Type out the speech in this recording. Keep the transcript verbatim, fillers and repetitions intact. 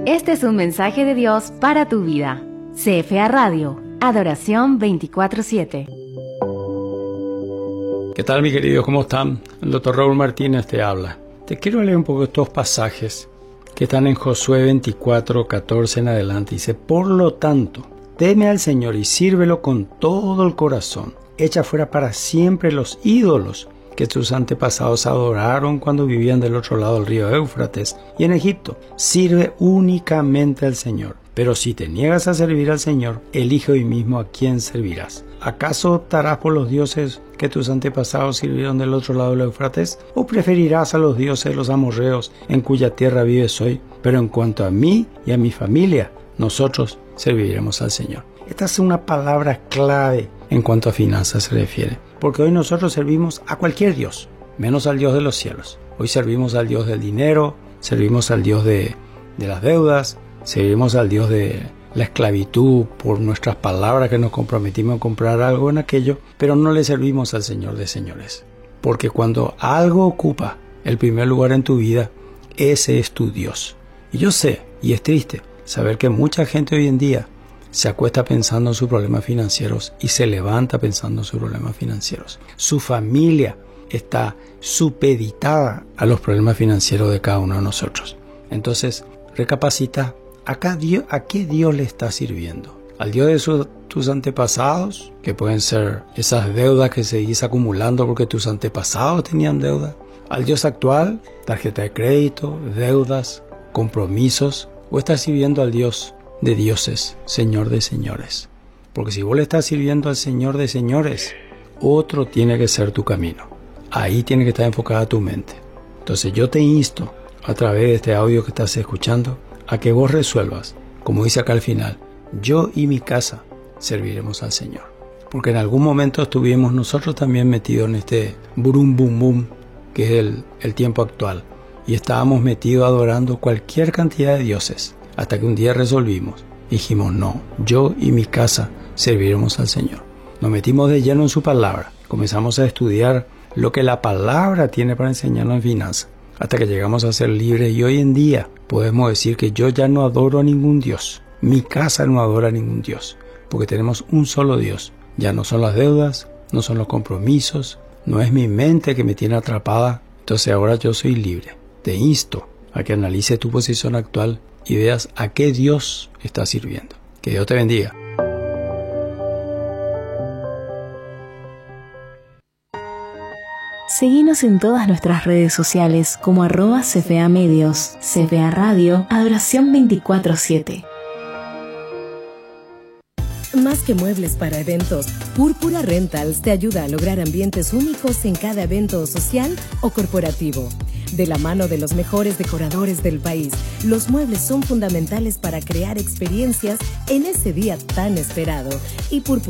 Este es un mensaje de Dios para tu vida. C F A Radio, Adoración veinticuatro siete. ¿Qué tal, mi querido? ¿Cómo están? El doctor Raúl Martínez te habla. Te quiero leer un poco estos pasajes que están en Josué veinticuatro, catorce en adelante. Dice: por lo tanto, teme al Señor y sírvelo con todo el corazón. Echa fuera para siempre los ídolos que tus antepasados adoraron cuando vivían del otro lado del río Éufrates y en Egipto. Sirve únicamente al Señor. Pero si te niegas a servir al Señor, elige hoy mismo a quién servirás. ¿Acaso optarás por los dioses que tus antepasados sirvieron del otro lado del Éufrates? ¿O preferirás a los dioses de los amorreos en cuya tierra vives hoy? Pero en cuanto a mí y a mi familia, nosotros serviremos al Señor. Esta es una palabra clave en cuanto a finanzas se refiere, porque hoy nosotros servimos a cualquier Dios, menos al Dios de los cielos. Hoy servimos al Dios del dinero, servimos al Dios de, de las deudas, servimos al Dios de la esclavitud por nuestras palabras que nos comprometimos a comprar algo en aquello, pero no le servimos al Señor de señores. Porque cuando algo ocupa el primer lugar en tu vida, ese es tu Dios. Y yo sé, y es triste, saber que mucha gente hoy en día se acuesta pensando en sus problemas financieros y se levanta pensando en sus problemas financieros. Su familia está supeditada a los problemas financieros de cada uno de nosotros. Entonces, recapacita. ¿A Dios, ¿A qué Dios le está sirviendo? ¿Al Dios de su, tus antepasados? Que pueden ser esas deudas que seguís acumulando porque tus antepasados tenían deuda. ¿Al Dios actual? Tarjeta de crédito, deudas, compromisos. ¿O estás sirviendo al Dios de dioses, Señor de señores? Porque si vos le estás sirviendo al Señor de señores, otro tiene que ser tu camino. Ahí tiene que estar enfocada tu mente. Entonces yo te insto, a través de este audio que estás escuchando, a que vos resuelvas, como dice acá al final: yo y mi casa serviremos al Señor. Porque en algún momento estuvimos nosotros también metidos en este burum bum bum, que es el, el tiempo actual, y estábamos metidos adorando cualquier cantidad de dioses, hasta que un día resolvimos, dijimos: no, yo y mi casa serviremos al Señor. Nos metimos de lleno en su palabra, comenzamos a estudiar lo que la palabra tiene para enseñarnos en finanzas, hasta que llegamos a ser libres, y hoy en día podemos decir que yo ya no adoro a ningún Dios. Mi casa no adora a ningún Dios, porque tenemos un solo Dios. Ya no son las deudas, no son los compromisos, no es mi mente que me tiene atrapada. Entonces ahora yo soy libre. Te insto a que analices tu posición actual y veas a qué Dios estás sirviendo. Que Dios te bendiga. Seguinos en todas nuestras redes sociales como arroba C F A Medios, C F A Radio, Adoración veinticuatro siete. Más que muebles para eventos, Púrpura Rentals te ayuda a lograr ambientes únicos en cada evento social o corporativo. De la mano de los mejores decoradores del país, los muebles son fundamentales para crear experiencias en ese día tan esperado. Y Púrpura